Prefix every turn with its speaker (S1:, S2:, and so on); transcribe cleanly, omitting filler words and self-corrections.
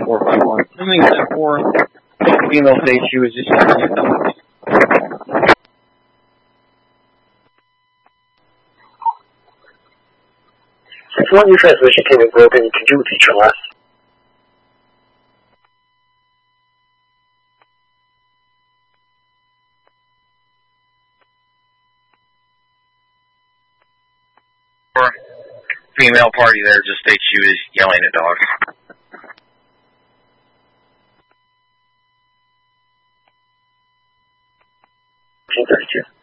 S1: 441. Assuming that 4 female states she was just yelling at dogs.
S2: One new transmission came in broken. Could you repeat your last?
S3: Female party there just states she was yelling at dogs.
S2: 1932.